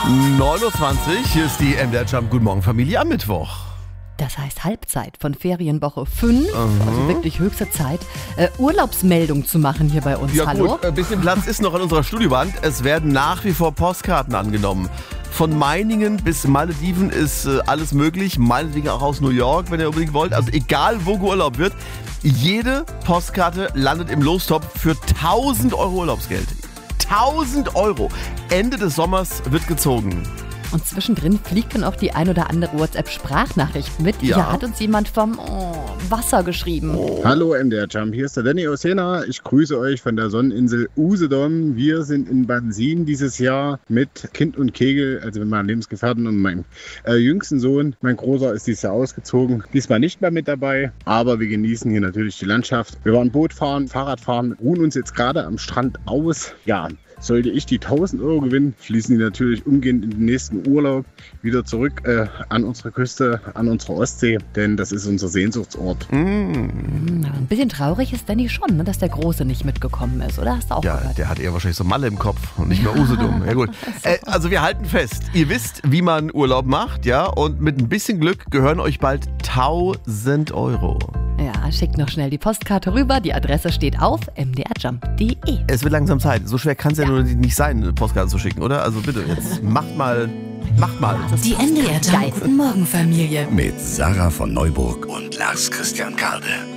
9:20 hier ist die MDR Jump. Guten Morgen, Familie, am Mittwoch. Das heißt Halbzeit von Ferienwoche 5, also wirklich höchste Zeit, Urlaubsmeldung zu machen hier bei uns. Ja, Hallo? gut, ein bisschen Platz ist noch an unserer Studiowand. Es werden nach wie vor Postkarten angenommen. Von Meiningen bis Malediven ist alles möglich. Meinetwegen auch aus New York, wenn ihr unbedingt wollt. Also egal, wo geurlaubt wird. Jede Postkarte landet im Lostopf für 1.000 Euro Urlaubsgeld. 1.000 Euro. Ende des Sommers wird gezogen. Und zwischendrin fliegt dann auch die ein oder andere WhatsApp-Sprachnachricht mit. Ja. Hier hat uns jemand vom Wasser geschrieben. Hallo MDR Jump, hier ist der Danny aus Jena. Ich grüße euch von der Sonneninsel Usedom. Wir sind in Bansin dieses Jahr mit Kind und Kegel, also mit meinem Lebensgefährten und meinem jüngsten Sohn. Mein Großer ist dieses Jahr ausgezogen, diesmal nicht mehr mit dabei, aber wir genießen hier natürlich die Landschaft. Wir waren Boot fahren, Fahrrad fahren, ruhen uns jetzt gerade am Strand aus. Ja, sollte ich die 1.000 Euro gewinnen, fließen die natürlich umgehend in den nächsten Urlaub wieder zurück an unsere Küste, an unsere Ostsee, denn das ist unser Sehnsuchtsort. Ein bisschen traurig ist Danny schon, ne, dass der Große nicht mitgekommen ist, oder? Hast du auch Ja, gehört? der hat eher wahrscheinlich so Malle im Kopf und nicht mehr Usedom. Ja gut. Also wir halten fest, ihr wisst, wie man Urlaub macht, ja, und mit ein bisschen Glück gehören euch bald 1.000 Euro. Ja, schickt noch schnell die Postkarte rüber. Die Adresse steht auf mdrjump.de. Es wird langsam Zeit. So schwer kann es ja nur nicht sein, eine Postkarte zu schicken, oder? Also bitte, jetzt macht mal. Die MDR Jump. Guten Morgen, Familie. Mit Sarah von Neuburg und Lars Christian Karde.